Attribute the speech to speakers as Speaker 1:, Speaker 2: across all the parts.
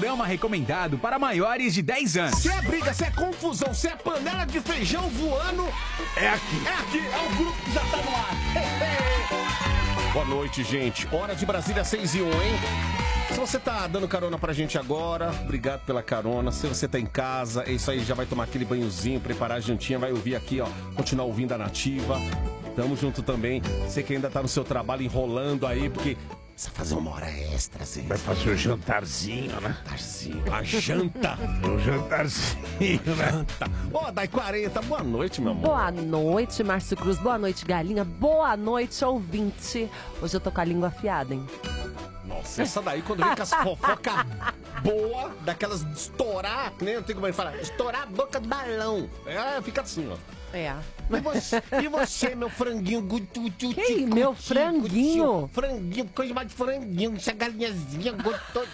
Speaker 1: programa recomendado para maiores de 10 anos.
Speaker 2: Se é briga, se é confusão, se é panela de feijão voando,
Speaker 3: é aqui.
Speaker 2: É aqui, é o grupo que já tá no ar. Boa noite, gente. Hora de Brasília, 6h01, hein? Se você tá dando carona pra gente agora, obrigado pela carona. Se você tá em casa, é isso aí, já vai tomar aquele banhozinho, preparar a jantinha, vai ouvir aqui, ó, continuar ouvindo a Nativa. Tamo junto também. Você que ainda tá no seu trabalho enrolando aí, porque precisa fazer uma hora extra, assim.
Speaker 3: Vai fazer o jantarzinho, né?
Speaker 2: A janta.
Speaker 3: O jantarzinho, né?
Speaker 2: Janta. Ó, Dai 40, boa noite, meu amor.
Speaker 4: Boa noite, Márcio Cruz. Boa noite, Galinha. Boa noite, ouvinte. Hoje eu tô com a língua afiada, hein?
Speaker 2: Nossa, essa daí, quando vem com as fofocas boa, daquelas de estourar, que nem eu tenho como ele falar, estourar a boca do balão. É, fica assim, ó.
Speaker 4: É.
Speaker 2: E você, meu franguinho?
Speaker 4: Ei, meu franguinho?
Speaker 2: Franguinho, coisa mais de franguinho, essa galinhazinha gostosa.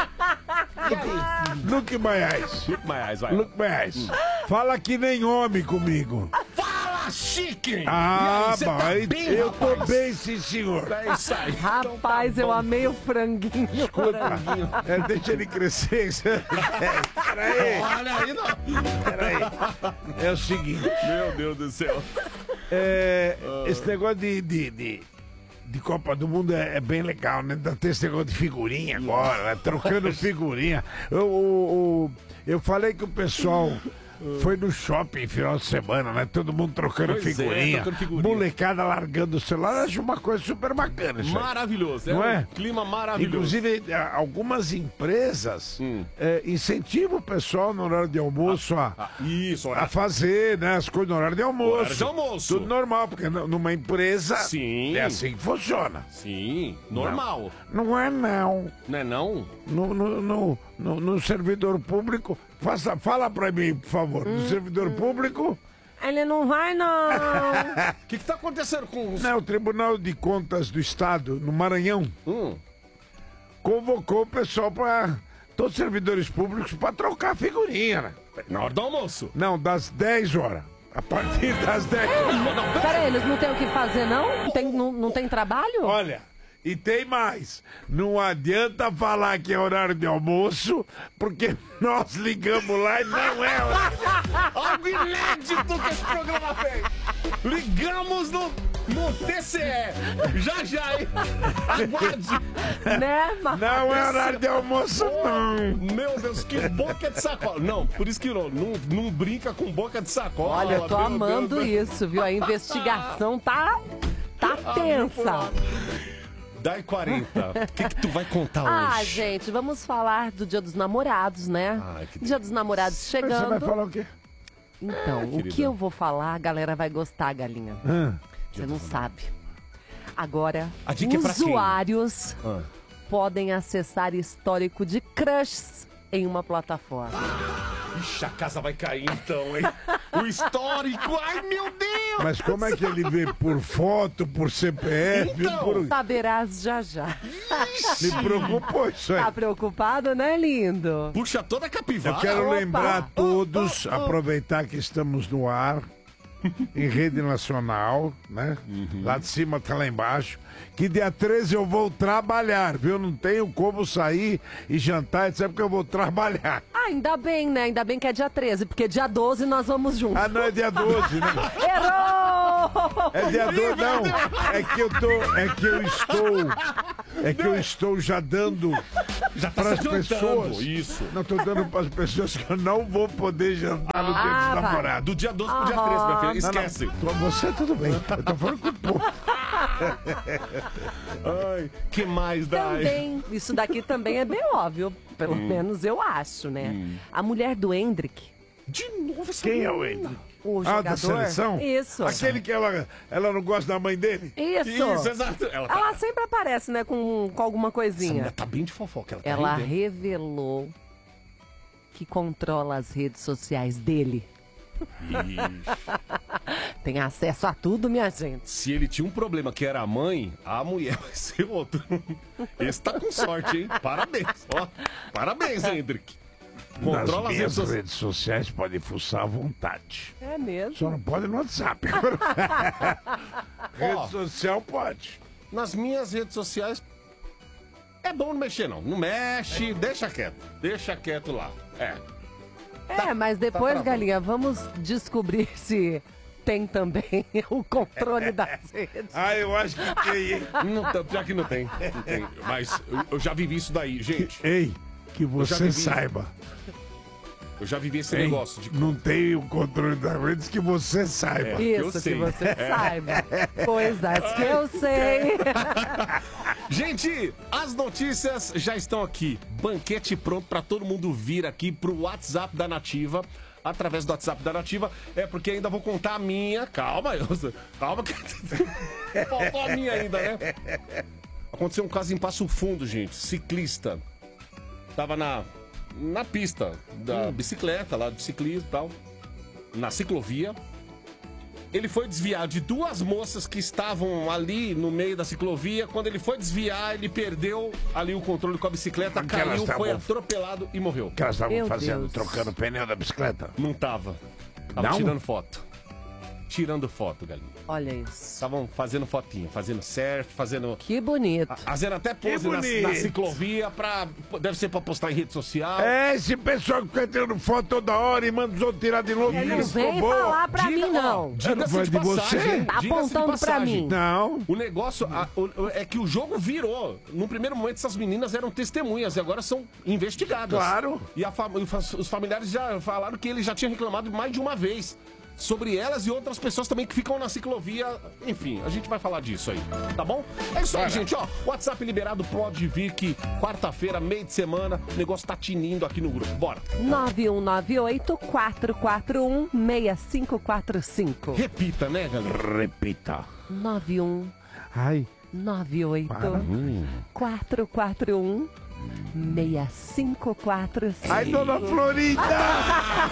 Speaker 3: Look my eyes.
Speaker 2: Look my eyes, vai.
Speaker 3: Look my eyes. Fala que nem homem comigo.
Speaker 2: Fala, chique!
Speaker 3: Ah,
Speaker 2: tá
Speaker 3: mas
Speaker 2: bem,
Speaker 3: eu
Speaker 2: rapaz?
Speaker 3: tô bem, sim, senhor.
Speaker 2: É isso aí.
Speaker 4: Rapaz, eu amei o franguinho.
Speaker 3: Deixa ele crescer. Peraí.
Speaker 2: Olha aí, não.
Speaker 3: Peraí. É o seguinte.
Speaker 2: Meu Deus do céu.
Speaker 3: Esse negócio de Copa do Mundo é bem legal, né? Tem esse negócio de figurinha agora, né? Trocando figurinha. Eu falei que o pessoal foi no shopping final de semana, né? Todo mundo trocando figurinha, molecada largando o celular. Eu acho uma coisa super bacana isso aí.
Speaker 2: Maravilhoso,
Speaker 3: não é?
Speaker 2: Um clima maravilhoso.
Speaker 3: Inclusive, algumas empresas incentivam o pessoal no horário de almoço a fazer, né, as coisas no horário de almoço.
Speaker 2: Horário de almoço.
Speaker 3: Tudo normal, porque numa empresa é assim que funciona.
Speaker 2: Sim, normal.
Speaker 3: Não é não.
Speaker 2: Não é não?
Speaker 3: No servidor público, fala pra mim, por favor. No servidor público...
Speaker 4: Ele não vai, não.
Speaker 2: O que tá acontecendo com os...
Speaker 3: Não, o Tribunal de Contas do Estado, no Maranhão, convocou o pessoal para... Todos os servidores públicos para trocar figurinha, né?
Speaker 2: Na hora do almoço?
Speaker 3: Não, das 10 horas. A partir das 10 horas.
Speaker 4: Peraí, eles não têm o que fazer, não? Não tem trabalho?
Speaker 3: Olha, e tem mais. Não adianta falar que é horário de almoço, porque nós ligamos lá e não é horário.
Speaker 2: Algo inédito que esse programa fez. Ligamos no TCE. Já, hein? Aguarde.
Speaker 4: Né,
Speaker 3: não é horário de almoço, não.
Speaker 2: Meu Deus, que boca de sacola. Não, por isso que não brinca com boca de sacola.
Speaker 4: Olha, eu tô amando isso, viu? A investigação tá tensa.
Speaker 2: Dai 40. O que tu vai contar hoje?
Speaker 4: Gente, vamos falar do Dia dos Namorados, né? Dia dos Namorados chegando.
Speaker 3: Você vai falar o quê?
Speaker 4: Então, o que eu vou falar, a galera vai gostar, Galinha. Você não sabe. Agora, usuários podem acessar histórico de crushes em uma plataforma.
Speaker 2: Ixi, a casa vai cair então, hein? O histórico, ai meu Deus!
Speaker 3: Mas como é que ele vê? Por foto, por CPF?
Speaker 4: Então, saberás já.
Speaker 3: Me preocupou isso aí.
Speaker 4: Tá preocupado, né, lindo?
Speaker 2: Puxa toda a capivara.
Speaker 3: Eu quero lembrar a todos, aproveitar que estamos no ar, em rede nacional, né? Lá de cima tá lá embaixo. Que dia 13 eu vou trabalhar, viu? Não tenho como sair e jantar, etc, porque eu vou trabalhar.
Speaker 4: Ainda bem, né? Ainda bem que é dia 13, porque dia 12 nós vamos juntos.
Speaker 3: Ah, não, é dia 12, né?
Speaker 4: Errou!
Speaker 3: É dia 12, não. É que eu estou já dando para as pessoas.
Speaker 2: Isso.
Speaker 3: Não, tô dando para as pessoas que eu não vou poder jantar no dia dos namorados.
Speaker 2: Do dia 12 pro dia 13, minha filha. Esquece.
Speaker 3: Não, você tudo bem. Eu tô falando com o povo.
Speaker 2: Ai, que mais dá?
Speaker 4: Também, isso daqui também é bem óbvio, pelo menos eu acho, né? A mulher do Hendrick.
Speaker 2: De novo essa
Speaker 3: Quem é o Hendrick?
Speaker 4: O jogador.
Speaker 3: Da seleção?
Speaker 4: Isso.
Speaker 3: Aquele que ela não gosta da mãe dele?
Speaker 4: Isso,
Speaker 2: exato.
Speaker 4: Ela sempre aparece, né, com alguma coisinha.
Speaker 2: Ela tá bem de fofoca.
Speaker 4: Ela revelou que controla as redes sociais dele. Tem acesso a tudo, minha gente.
Speaker 2: Se ele tinha um problema que era a mãe, a mulher vai ser outro. Esse tá com sorte, hein? Parabéns. Ó, parabéns, Hendrick.
Speaker 3: Controla as redes sociais, pode fuçar à vontade.
Speaker 4: É mesmo?
Speaker 3: Só não pode no WhatsApp. Rede social pode.
Speaker 2: Nas minhas redes sociais É bom não mexer, não. Não mexe, deixa quieto lá.
Speaker 4: Mas depois, Galinha, vamos descobrir se tem também o controle das redes.
Speaker 3: Eu acho que tem, hein?
Speaker 2: Pior que não tem. Mas eu já vivi isso daí, gente.
Speaker 3: Ei, que você saiba.
Speaker 2: Eu já vivi esse negócio de...
Speaker 3: Não tem o controle das redes que você saiba.
Speaker 4: Isso, que você saiba. Coisas que eu sei.
Speaker 2: Gente, as notícias já estão aqui. Banquete pronto pra todo mundo vir aqui pro WhatsApp da Nativa. Através do WhatsApp da Nativa. Porque ainda vou contar a minha. Calma, calma que faltou a minha ainda, né? Aconteceu um caso em Passo Fundo, gente. Ciclista. Tava na pista da bicicleta, lá de ciclismo e tal. Na ciclovia. Ele foi desviar de duas moças que estavam ali no meio da ciclovia. Quando ele foi desviar, ele perdeu ali o controle com a bicicleta, caiu, foi atropelado e morreu.
Speaker 3: O que elas estavam fazendo? Trocando o pneu da bicicleta?
Speaker 2: Não tava. Tava tirando foto. Tirando foto, Galinha.
Speaker 4: Olha isso.
Speaker 2: Estavam fazendo fotinha, fazendo surf, fazendo...
Speaker 4: Que bonito.
Speaker 2: Fazendo até pose na ciclovia pra... Deve ser pra postar em rede social.
Speaker 3: Esse pessoal que fica tirando foto toda hora e manda os outros tirar de novo.
Speaker 4: Não vem falar pra mim, não.
Speaker 3: Diga-se de passagem.
Speaker 4: Tá apontando pra mim.
Speaker 3: Não.
Speaker 2: O negócio é que o jogo virou. No primeiro momento, essas meninas eram testemunhas e agora são investigadas.
Speaker 3: Claro.
Speaker 2: E os familiares já falaram que ele já tinha reclamado mais de uma vez sobre elas e outras pessoas também que ficam na ciclovia. Enfim, a gente vai falar disso aí, tá bom? É isso aí, gente, ó. WhatsApp liberado, pode vir que quarta-feira, meio de semana, o negócio tá tinindo aqui no grupo. Bora.
Speaker 4: 9198-441-6545.
Speaker 2: Repita, né, galera?
Speaker 3: Repita.
Speaker 4: 9198-441-6545.
Speaker 3: Ai, dona Florinda!